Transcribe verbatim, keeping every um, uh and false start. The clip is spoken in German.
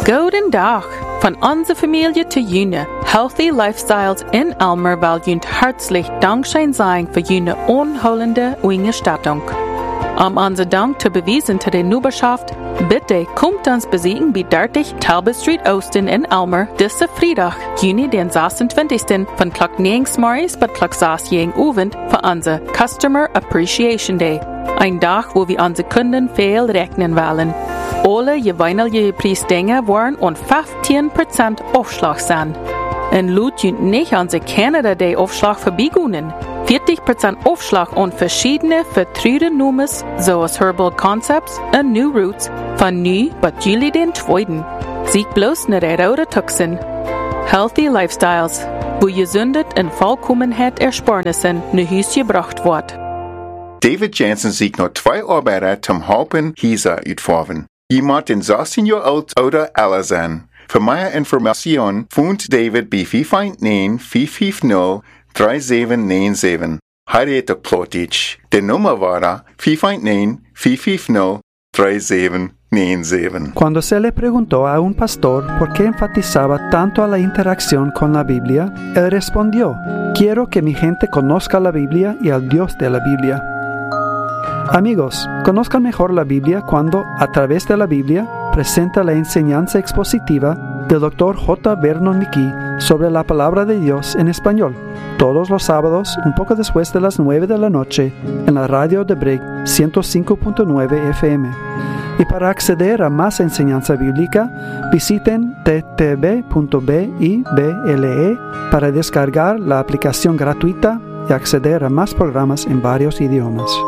Guten Tag von unserer Familie zu June. Healthy Lifestyles in Elmer will Ihnen herzlich Dankschein sein für Ihre unholende Unterstützung. Um unser Dank zu beweisen zu der Nüberschaft, bitte kommt uns besiegen bei dreißig Talbot Street Austin in Elmer, diese Freitag, Juni den sechsundzwanzigsten von Klock neun morgens bis Klock sechs Abend für unser Customer Appreciation Day. Ein Tag, wo wir unsere Kunden viel rechnen wollen. Alle gewöhnliche Preisdinge waren um fünfzehn Prozent Aufschlag sein. Und laut Jünt nicht unsere Canada Day Aufschlag vorbeigehen. vierzig Prozent Aufschlag und verschiedene vertraute Nummers, so als Herbal Concepts und New Roots, von nu bis Juli den zweiten. Sieg bloß nicht der rote Tuxen. Healthy Lifestyles, wo gesündet und Vollkommenheit Ersparnissen ne Hüs gebracht wird. David Jansen sieht noch zwei Arbeiter zum Haupen Hisa utfahren. Jemand in sechzehn Jahre alt oder älter sein. Für mehr Informationen findet David bei fünf eins neun, fünf fünf null, drei sieben neun sieben. Harriet Plotich. Die Nummer war fünf eins neun, fünf fünf null, drei sieben neun sieben. Cuando se le preguntó a un pastor por qué enfatizaba tanto a la interacción con la Biblia, él respondió: quiero que mi gente conozca la Biblia y al Dios de la Biblia. Amigos, conozcan mejor la Biblia cuando, a través de la Biblia, presenta la enseñanza expositiva del doctor J. Vernon McGee sobre la palabra de Dios en español, todos los sábados, un poco después de las nueve de la noche, en la radio de Brig ciento cinco punto nueve F M. Y para acceder a más enseñanza bíblica, visiten t t b punto b i b l e para descargar la aplicación gratuita y acceder a más programas en varios idiomas.